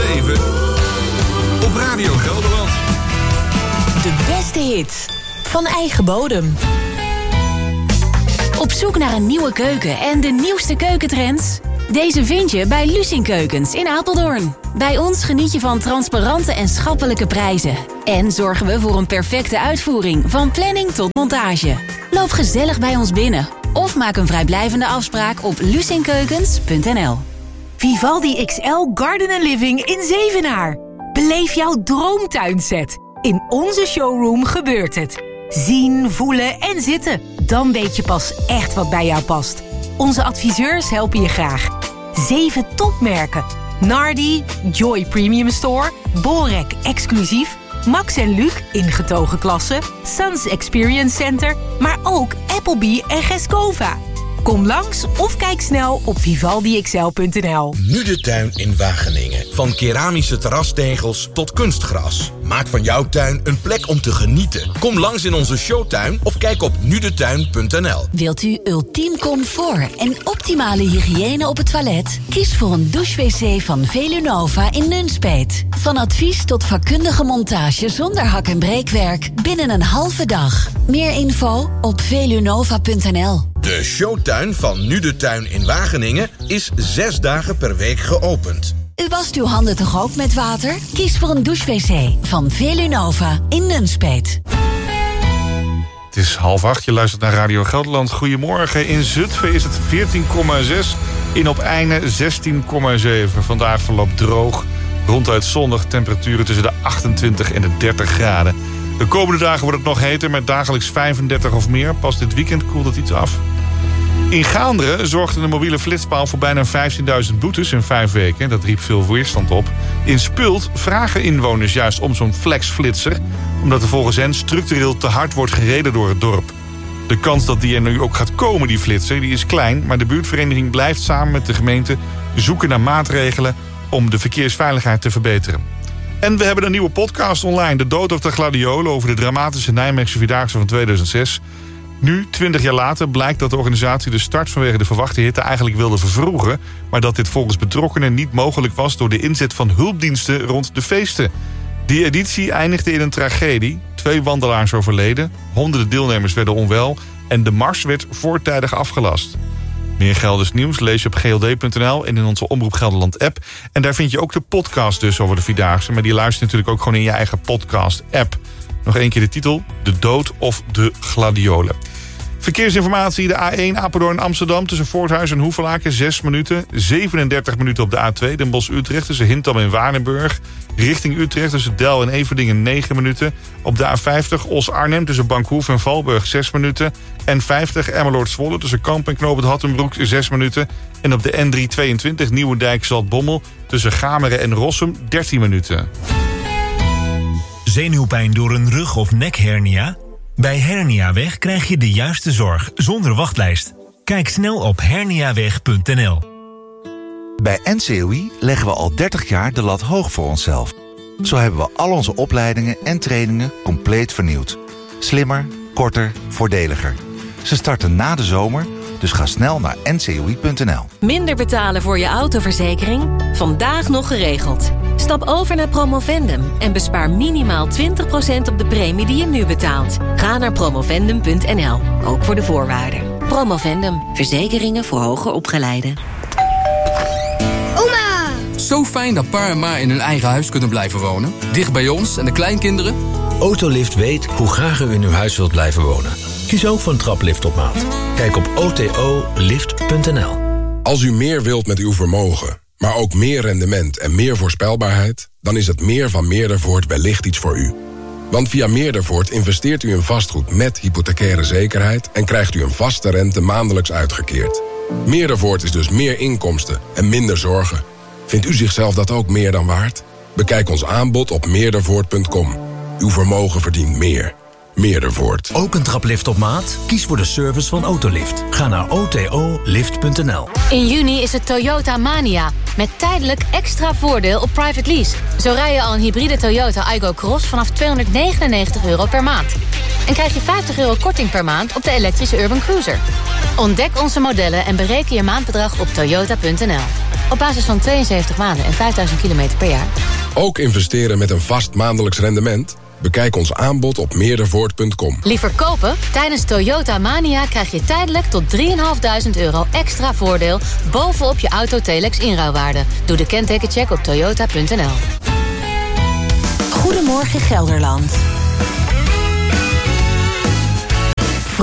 7 op Radio Gelderland. De beste hits van eigen bodem. Op zoek naar een nieuwe keuken en de nieuwste keukentrends? Deze vind je bij Lucien Keukens in Apeldoorn. Bij ons geniet je van transparante en schappelijke prijzen. En zorgen we voor een perfecte uitvoering, van planning tot montage. Loop gezellig bij ons binnen of maak een vrijblijvende afspraak op lucienkeukens.nl. Vivaldi XL Garden & Living in Zevenaar. Beleef jouw droomtuinset. In onze showroom gebeurt het. Zien, voelen en zitten. Dan weet je pas echt wat bij jou past. Onze adviseurs helpen je graag. 7 topmerken. Nardi, Joy Premium Store, Borek Exclusief, Max & Luc ingetogen klasse, Sans Experience Center, maar ook Applebee en Gescova. Kom langs of kijk snel op vivaldixl.nl. Nu de tuin in Wageningen. Van keramische terrastegels tot kunstgras. Maak van jouw tuin een plek om te genieten. Kom langs in onze showtuin of kijk op nudetuin.nl. Wilt u ultiem comfort en optimale hygiëne op het toilet? Kies voor een douche-wc van Velunova in Nunspeet. Van advies tot vakkundige montage zonder hak- en breekwerk binnen een halve dag. Meer info op velunova.nl. De showtuin van Nu de Tuin in Wageningen is 6 dagen per week geopend. U wast uw handen toch ook met water? Kies voor een douche-wc van Velunova in Nunspeet. Het is 7:30, je luistert naar Radio Gelderland. Goedemorgen. In Zutphen is het 14,6. In Opeijnen 16,7. Vandaag verloopt droog. Ronduit zonnig. Temperaturen tussen de 28 en de 30 graden. De komende dagen wordt het nog heter met dagelijks 35 of meer. Pas dit weekend koelt het iets af. In Gaanderen zorgde de mobiele flitspaal voor bijna 15.000 boetes in 5 weken. Dat riep veel weerstand op. In Spult vragen inwoners juist om zo'n flexflitser, omdat er volgens hen structureel te hard wordt gereden door het dorp. De kans dat die er nu ook gaat komen, die flitser, die is klein, maar de buurtvereniging blijft samen met de gemeente zoeken naar maatregelen om de verkeersveiligheid te verbeteren. En we hebben een nieuwe podcast online, De Dood of de Gladiolen, over de dramatische Nijmeegse Vierdaagse van 2006. Nu, 20 jaar later, blijkt dat de organisatie de start vanwege de verwachte hitte eigenlijk wilde vervroegen, maar dat dit volgens betrokkenen niet mogelijk was door de inzet van hulpdiensten rond de feesten. Die editie eindigde in een tragedie. 2 wandelaars overleden, honderden deelnemers werden onwel en de mars werd voortijdig afgelast. Meer Gelders nieuws lees je op gld.nl en in onze Omroep Gelderland app. En daar vind je ook de podcast dus over de Vierdaagse, maar die luister je natuurlijk ook gewoon in je eigen podcast app. Nog 1 keer de titel, De Dood of de Gladiolen. Verkeersinformatie, de A1 Apeldoorn-Amsterdam tussen Voorthuis en Hoevelaken 6 minuten. 37 minuten op de A2 Den Bosch-Utrecht tussen Hintham en Waardenburg. Richting Utrecht tussen Del en Everdingen 9 minuten. Op de A50 Os-Arnhem tussen Bankhoef en Valburg 6 minuten. N50 Emmeloord-Zwolle tussen Kamp en Knoop het Hattenbroek 6 minuten. En op de N322 Nieuwendijk-Zaltbommel tussen Gameren en Rossum 13 minuten. Zenuwpijn door een rug- of nekhernia? Bij Herniaweg krijg je de juiste zorg zonder wachtlijst. Kijk snel op herniaweg.nl. Bij NCOI leggen we al 30 jaar de lat hoog voor onszelf. Zo hebben we al onze opleidingen en trainingen compleet vernieuwd. Slimmer, korter, voordeliger. Ze starten na de zomer, dus ga snel naar ncoi.nl. Minder betalen voor je autoverzekering? Vandaag nog geregeld. Stap over naar Promovendum en bespaar minimaal 20% op de premie die je nu betaalt. Ga naar promovendum.nl, ook voor de voorwaarden. Promovendum, verzekeringen voor hoger opgeleiden. Oma! Zo fijn dat pa en ma in hun eigen huis kunnen blijven wonen. Dicht bij ons en de kleinkinderen. Autolift weet hoe graag u in uw huis wilt blijven wonen. Kies ook voor een traplift op maat. Kijk op otolift.nl. Als u meer wilt met uw vermogen, maar ook meer rendement en meer voorspelbaarheid, dan is het meer van Meerdervoort wellicht iets voor u. Want via Meerdervoort investeert u in vastgoed met hypothecaire zekerheid en krijgt u een vaste rente maandelijks uitgekeerd. Meerdervoort is dus meer inkomsten en minder zorgen. Vindt u zichzelf dat ook meer dan waard? Bekijk ons aanbod op meerdervoort.com. Uw vermogen verdient meer. Meerdervoort. Ook een traplift op maat? Kies voor de service van Autolift. Ga naar otolift.nl. In juni is het Toyota Mania. Met tijdelijk extra voordeel op private lease. Zo rij je al een hybride Toyota Aygo Cross vanaf €299 per maand. En krijg je €50 korting per maand op de elektrische Urban Cruiser. Ontdek onze modellen en bereken je maandbedrag op toyota.nl. Op basis van 72 maanden en 5000 kilometer per jaar. Ook investeren met een vast maandelijks rendement? Bekijk ons aanbod op meerdervoort.com. Liever kopen? Tijdens Toyota Mania krijg je tijdelijk tot €3.500 extra voordeel bovenop je auto Telex inruilwaarde. Doe de kentekencheck op toyota.nl. Goedemorgen Gelderland.